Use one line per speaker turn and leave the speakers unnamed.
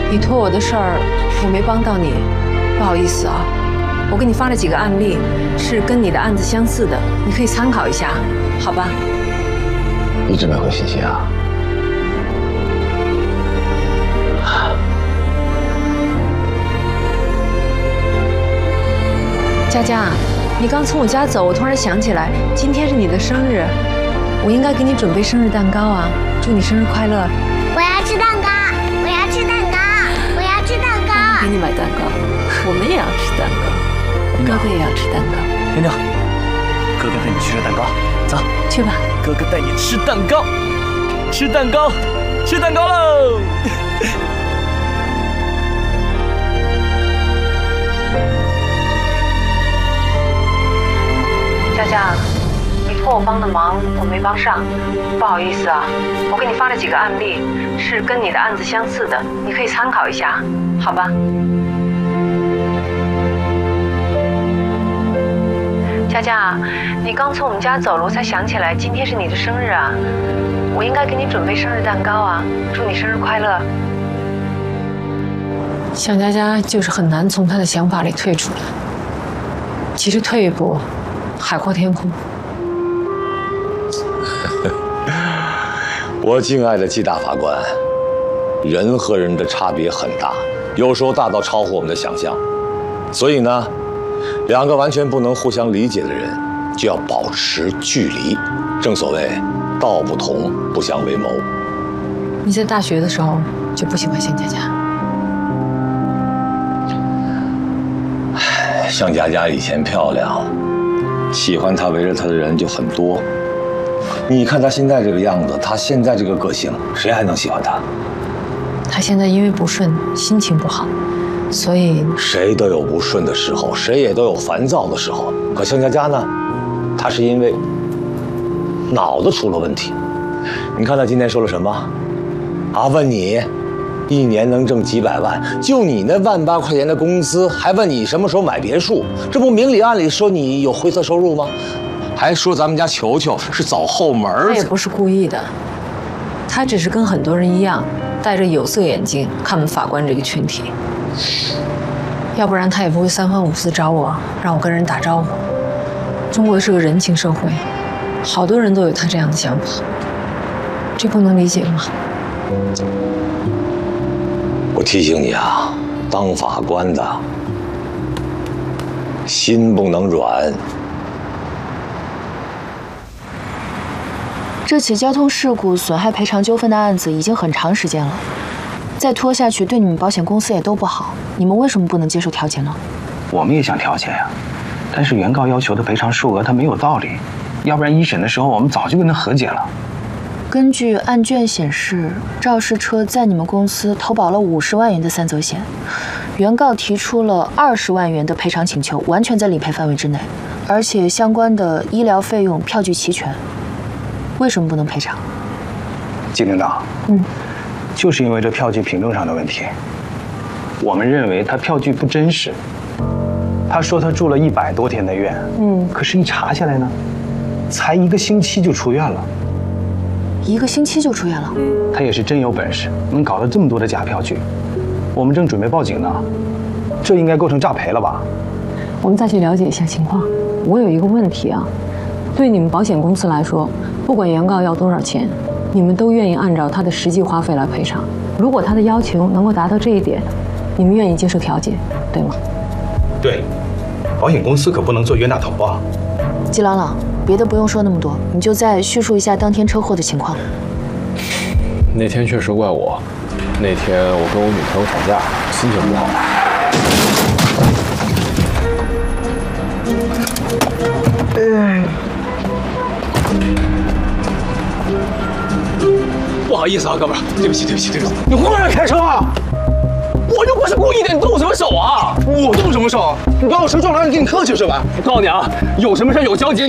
你托我的事儿，我没帮到你，不好意思啊。我给你发了几个案例，是跟你的案子相似的，你可以参考一下，好吧？
一直没回信息啊？
佳佳，你刚从我家走，我突然想起来，今天是你的生日，我应该给你准备生日蛋糕啊！祝你生日快乐！
我要吃蛋糕，我要吃蛋糕，我要吃蛋糕。
给你买蛋糕，我们也要吃蛋糕，哥哥也要吃蛋糕。
婷婷，哥哥带你去吃蛋糕，走，
去吧。
哥哥带你吃蛋糕，吃蛋糕，吃蛋糕喽！
佳佳，你托我帮的忙，我没帮上，不好意思啊。我给你发了几个案例，是跟你的案子相似的，你可以参考一下，好吧？佳佳，你刚从我们家走了，我才想起来今天是你的生日啊，我应该给你准备生日蛋糕啊，祝你生日快乐。向佳佳就是很难从她的想法里退出来，其实退一步，海阔天空。
我敬爱的季大法官，人和人的差别很大，有时候大到超乎我们的想象。所以呢，两个完全不能互相理解的人，就要保持距离。正所谓，道不同不相为谋。
你在大学的时候就不喜欢向佳佳？
向佳佳以前漂亮，喜欢她围着她的人就很多。你看她现在这个样子，她现在这个个性，谁还能喜欢她？
她现在因为不顺，心情不好，所以
谁都有不顺的时候，谁也都有烦躁的时候。可向佳佳呢，她是因为脑子出了问题。你看她今天说了什么？啊，问你一年能挣几百万，就你那18000块钱的工资，还问你什么时候买别墅，这不明里暗里说你有灰色收入吗？还说咱们家球球是走后门。
他也不是故意的，他只是跟很多人一样，戴着有色眼镜看我们法官这个群体。要不然他也不会3番5次找我，让我跟人打招呼。中国是个人情社会，好多人都有他这样的想法，这不能理解吗？
我提醒你啊，当法官的心不能软。
这起交通事故损害赔偿纠纷的案子已经很长时间了，再拖下去对你们保险公司也都不好。你们为什么不能接受调解呢？
我们也想调解呀，但是原告要求的赔偿数额他没有道理，要不然一审的时候我们早就跟他和解了。
根据案卷显示，肇事车在你们公司投保了50万元的3责险，原告提出了20万元的赔偿请求，完全在理赔范围之内，而且相关的医疗费用票据齐全，为什么不能赔偿？
季领导，就是因为这票据凭证上的问题，我们认为他票据不真实。他说他住了100多天的院，可是一查下来呢，才1个星期就出院了。
1个星期就出院了？
他也是真有本事，能搞到这么多的假票据。我们正准备报警呢，这应该构成诈赔了吧？
我们再去了解一下情况。我有一个问题啊，对你们保险公司来说，不管原告要多少钱，你们都愿意按照他的实际花费来赔偿。如果他的要求能够达到这一点，你们愿意接受调解，对吗？
对，保险公司可不能做冤大头啊。
季朗朗，别的不用说那么多，你就再叙述一下当天车祸的情况。
那天确实怪我，那天我跟我女朋友吵架，心情不好。
不好意思啊，哥们儿，对不起。你会不会开车啊？我又不是故意的，你动什么手啊？我动什么手？你把我车撞了，让你给你客气是吧？我告诉你啊，有什么事有交集。